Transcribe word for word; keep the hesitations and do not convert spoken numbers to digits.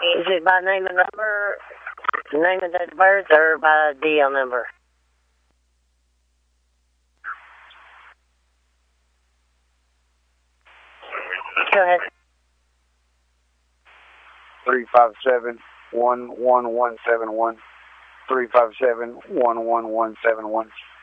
Is it by name and number, name and date of birth, or by D L number? Go ahead. Three five seven one one one seven one. Three five seven one one one seven one.